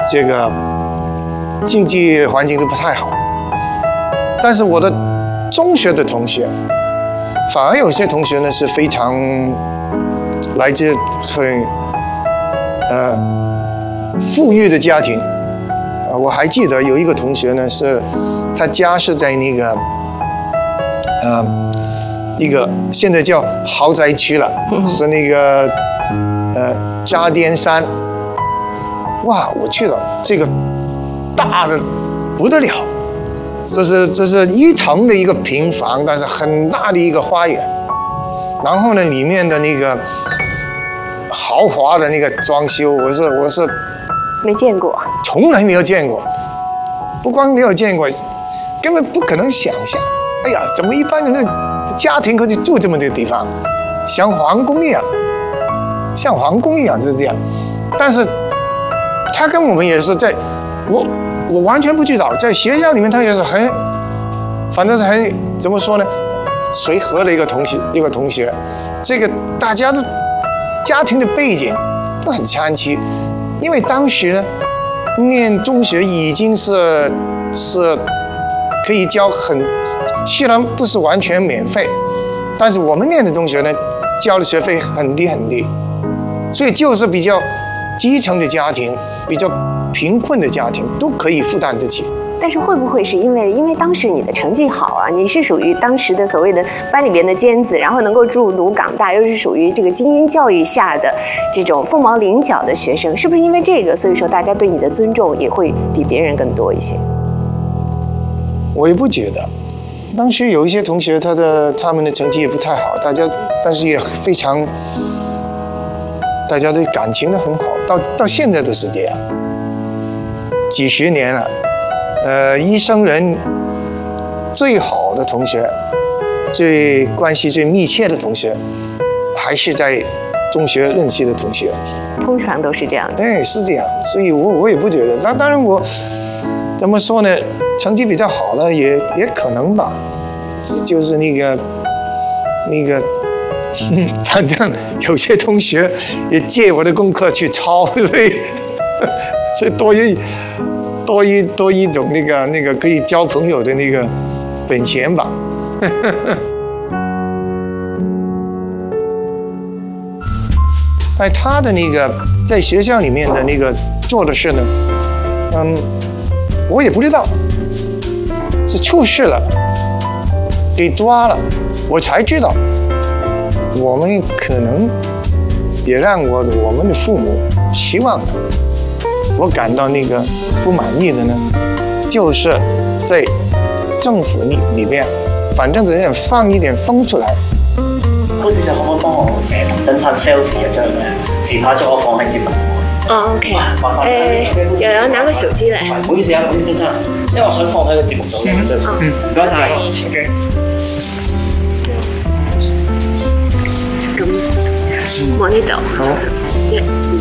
这个经济环境都不太好。但是我的中学的同学，反而有些同学呢是非常来自很富裕的家庭。我还记得有一个同学呢，是他家是在那个一个现在叫豪宅区了，是那个渣甸山。哇，我去了，这个大的不得了，这是1层的一个平房，但是很大的一个花园。然后呢，里面的那个豪华的那个装修，我是没见过， 从来没有见过。不光没有见过，根本不可能想象。哎呀，怎么一般人的家庭可以住这么的地方，像皇宫一样，就是这样。但是他跟我们也是我完全不知道，在学校里面他也是反正是很怎么说呢，随和的一个同学。这个大家的家庭的背景都很参差，因为当时呢念中学已经是可以交虽然不是完全免费，但是我们念的中学呢交的学费很低很低，所以就是比较基层的家庭，比较贫困的家庭都可以负担得起。 但是会不会是因为当时你的成绩好啊，你是属于当时的所谓的班里边的尖子，然后能够入读港大，又是属于这个精英教育下的这种凤毛麟角的学生，是不是因为这个，所以说大家对你的尊重也会比别人更多一些？ 我也不觉得，当时有一些同学他们的成绩也不太好，但是也非常，大家的感情都很好，到现在都是这样，几十年了。一生人最好的同学，关系最密切的同学，还是在中学认识的同学。 通常都是这样的。 对，是这样。所以我也不觉得。当然我怎么说呢？成绩比较好的也可能吧。就是那个，反正有些同学也借我的功课去抄，所以多一种那个可以交朋友的那个本钱吧。在他的那个在学校里面的那个做的事呢，我也不知道，是出事了，给抓了，我才知道。我们可能也让我们的父母希望的。我感到那个不满意的呢，就是在政府里边，反正人家放一点风出来。 高小姐可唔可以幫我同真山 selfie 一張咧？自拍咗我放喺節目。 哦 ，OK。有人拿個手機嚟。 唔好意思啊，真真，因為我想放喺個節目度嘅。唔該晒。OK。 咁望呢度。好。